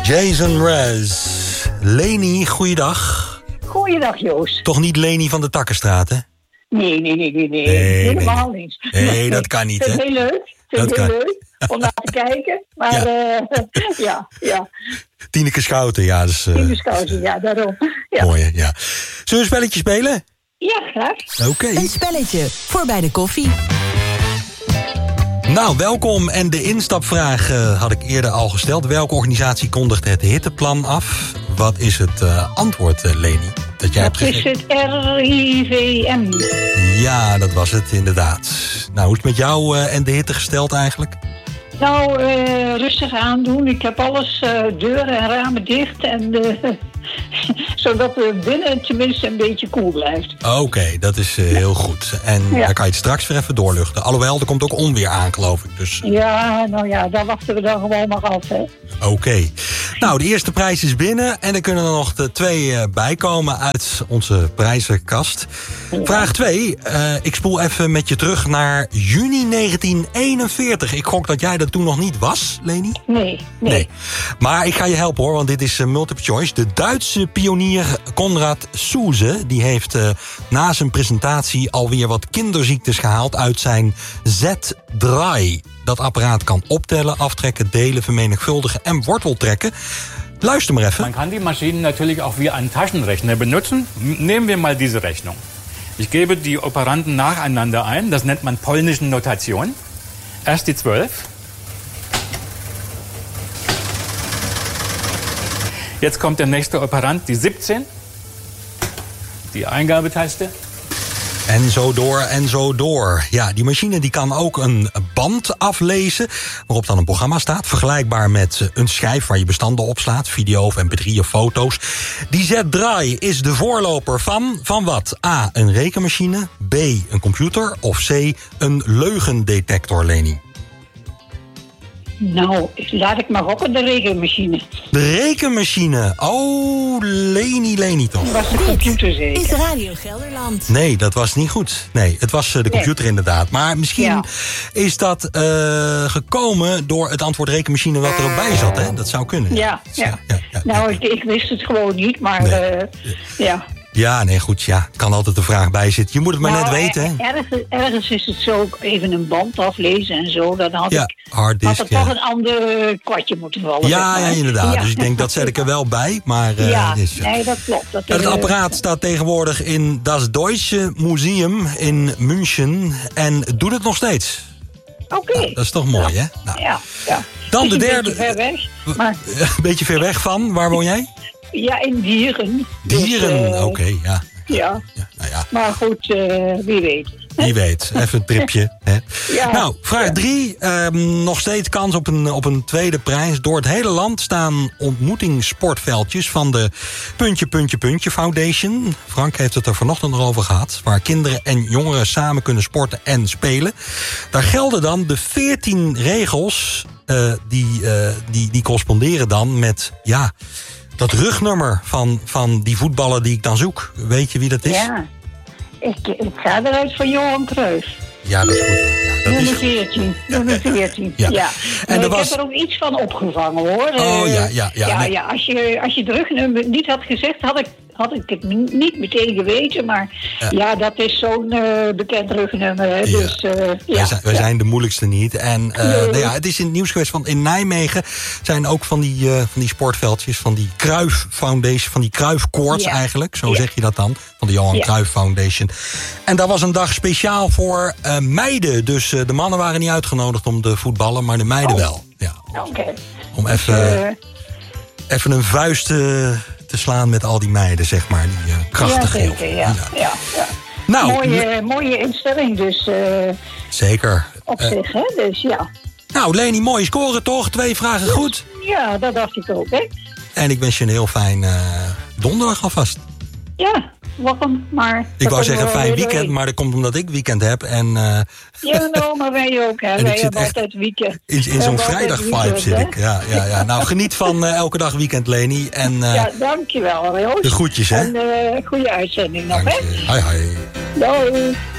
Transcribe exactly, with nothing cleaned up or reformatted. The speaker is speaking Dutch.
Jason Mraz. Leni, goeiedag. Goeiedag, Joost. Toch niet Leni van de Takkenstraat, hè? Nee, nee, nee, nee, nee. nee helemaal nee. niet. Nee, nee, dat kan niet, hè? Het is heel leuk. Het is heel leuk om naar te kijken. Maar ja, uh, ja. ja. Tineke Schouten, ja. Dus, uh... Tineke Schouten, ja, daarom. Ja. Mooi, hè? Ja. Zullen we een spelletje spelen? Ja, graag. Oké. Okay. Een spelletje voor bij de koffie. Nou, welkom. En de instapvraag uh, had ik eerder al gesteld. Welke organisatie kondigt het hitteplan af? Wat is het uh, antwoord, uh, Leni? Dat jij dat hebt is het R I V M. Ja, dat was het inderdaad. Nou, hoe is het met jou uh, en de hitte gesteld eigenlijk? Nou, uh, rustig aandoen. Ik heb alles, uh, deuren en ramen dicht. En, uh, zodat het binnen tenminste een beetje koel blijft. Oké, okay, dat is uh, heel goed. En ja. Dan kan je het straks weer even doorluchten. Alhoewel, er komt ook onweer aan, geloof ik. Dus... Ja, nou ja, daar wachten we dan gewoon maar af, hè. Oké. Okay. Nou, de eerste prijs is binnen. En er kunnen er nog de twee uh, bij komen uit onze prijzenkast. Ja. Vraag twee. Uh, ik spoel even met je terug naar juni negentien eenenveertig. Ik gok dat jij dat toen nog niet was, Leni? Nee, nee. nee. Maar ik ga je helpen, hoor, want dit is uh, multiple choice. De Duitse pionier Konrad Zuse, die heeft uh, na zijn presentatie alweer wat kinderziektes gehaald uit zijn Z drie. Dat apparaat kan optellen, aftrekken, delen, vermenigvuldigen en worteltrekken. Luister maar even. Man kann die Maschinen natürlich auch wie einen Taschenrechner benutzen. Nehmen wir mal diese Rechnung. Ich gebe die Operanten nacheinander ein. Das nennt man polnische Notation. Erst die zwölf. Jetzt kommt der nächste Operant, die siebzehn. Die Eingabetaste. En zo door en zo door. Ja, die machine die kan ook een band aflezen waarop dan een programma staat. Vergelijkbaar met een schijf waar je bestanden op slaat. Video of M P drie of foto's. Die Z drie is de voorloper van, van wat? A, een rekenmachine. B, een computer. Of C, een leugendetector, Leni. Nou, laat ik maar hokken, de rekenmachine. De rekenmachine. Oh, Leni, Leni toch. Dat was de computer zeker. Is Radio Gelderland. Nee, dat was niet goed. Nee, het was de computer nee. inderdaad. Maar misschien ja. is dat uh, gekomen door het antwoord rekenmachine wat er ook bij zat, hè? Dat zou kunnen. Ja, ja. ja. ja, ja nou, ja. Ik, ik wist het gewoon niet, maar nee. uh, ja... Ja, nee, goed, ja. Er kan altijd een vraag bij zitten. Je moet het maar nou, net weten, hè? Ergens, ergens is het zo even een band aflezen en zo. Dan had, ja, ik, harddisk, had er ja. toch een ander kwartje moeten vallen. Ja, zeg maar. ja inderdaad. Ja. Dus ik denk, dat zet ik er wel bij. Maar, uh, ja, dus, nee, dat klopt. Dat het er, apparaat staat tegenwoordig in Das Deutsche Museum in München. En doet het nog steeds. Oké. Okay. Nou, dat is toch mooi, ja. hè? Nou. Ja, ja. Dan de een derde. Beetje ver weg. Maar... Een beetje ver weg van. Waar woon jij? Ja, in Dieren. Dieren, dus, uh, oké, okay, ja. Ja. Ja, nou ja, maar goed, uh, wie weet. Wie weet, even een tripje. Hè? Ja. Nou, vraag drie. Ja. Um, nog steeds kans op een, op een tweede prijs. Door het hele land staan ontmoetingssportveldjes van de Puntje, Puntje, Puntje Foundation. Frank heeft het er vanochtend nog over gehad. Waar kinderen en jongeren samen kunnen sporten en spelen. Daar gelden dan de veertien regels uh, die, uh, die, die corresponderen dan met... ja. Dat rugnummer van, van die voetballer die ik dan zoek. Weet je wie dat is? Ja, ik, ik ga eruit van Johan Cruijff. Ja, dat is goed. Ja, dat nummer is veertien. Nummer veertien, ja. ja. En ik was... heb er ook iets van opgevangen, hoor. Oh, ja, ja. Ja, ja, nee. ja. Als, je, als je het rugnummer niet had gezegd, had ik, had ik het niet meteen geweten. Maar ja, ja dat is zo'n uh, bekend rugnummer. Hè. Ja. Dus, uh, ja. Wij, zijn, wij ja. zijn de moeilijkste niet. En uh, nee. nou ja, het is in het nieuws geweest van in Nijmegen zijn ook van die, uh, van die sportveldjes, van die Cruijff Foundation, van die Cruijff Courts ja. eigenlijk. Zo ja. zeg je dat dan. Van de Johan ja. Cruijff Foundation. En daar was een dag speciaal voor uh, meiden. Dus uh, de mannen waren niet uitgenodigd om te voetballen, maar de meiden oh. wel. Ja. Oké. Okay. Om even, uh, even een vuist uh, te slaan met al die meiden, zeg maar. Die uh, krachtig ja, zeker, ja. Ja. Ja, ja. Nou, mooie, mooie instelling dus. Uh, zeker. Op uh, zich, hè? Dus ja. Nou, Leni, mooie scoren toch? Twee vragen goed. Ja, dat dacht ik ook, hè. En ik wens je een heel fijn uh, donderdag alvast. Ja, welkom, maar... Ik wou zeggen fijn weekend, maar dat komt omdat ik weekend heb. En, uh, ja, nou, maar wij ook, hè. Wij hebben altijd weekend. In, in zo'n vrijdag-vibe zit ik. Ja, ja, ja. Nou, geniet van uh, elke dag weekend, Leni. En, uh, ja, dankjewel, Joost. De groetjes, hè. En uh, goede uitzending nog, hè. Hoi, hoi. Doei.